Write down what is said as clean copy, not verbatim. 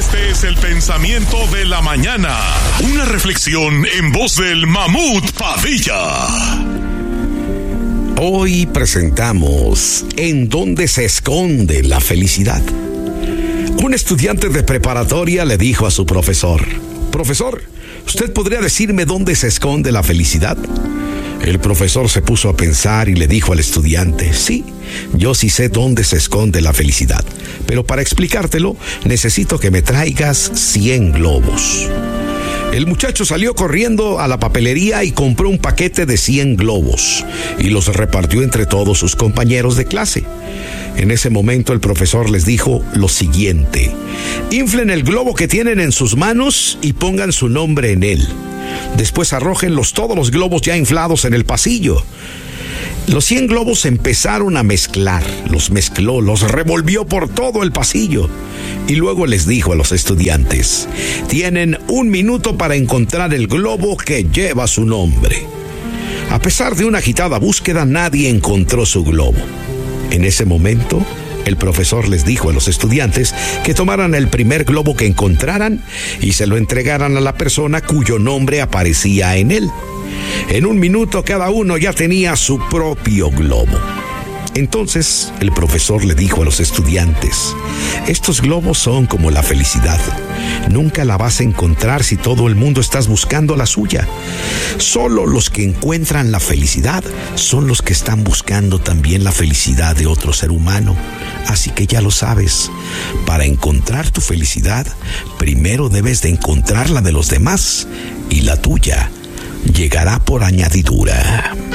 Este es el pensamiento de la mañana. Una reflexión en voz del Mamut Padilla. Hoy presentamos ¿En dónde se esconde la felicidad? Un estudiante de preparatoria le dijo a su profesor: Profesor, ¿usted podría decirme dónde se esconde la felicidad? El profesor se puso a pensar y le dijo al estudiante: Sí, yo sí sé dónde se esconde la felicidad, pero para explicártelo necesito que me traigas 100 globos. El muchacho salió corriendo a la papelería y compró un paquete de 100 globos y los repartió entre todos sus compañeros de clase. En ese momento el profesor les dijo lo siguiente: inflen el globo que tienen en sus manos y pongan su nombre en él. Después arrójenlos todos los globos ya inflados en el pasillo. Los 100 globos empezaron a mezclar, los mezcló, los revolvió por todo el pasillo y luego les dijo a los estudiantes: tienen 1 minuto para encontrar el globo que lleva su nombre. A pesar de una agitada búsqueda, nadie encontró su globo. En ese momento, el profesor les dijo a los estudiantes que tomaran el primer globo que encontraran y se lo entregaran a la persona cuyo nombre aparecía en él. En 1 minuto cada uno ya tenía su propio globo. Entonces el profesor le dijo a los estudiantes: estos globos son como la felicidad. Nunca la vas a encontrar si todo el mundo estás buscando la suya. Solo los que encuentran la felicidad son los que están buscando también la felicidad de otro ser humano. Así que ya lo sabes, para encontrar tu felicidad, primero debes de encontrar la de los demás y la tuya llegará por añadidura.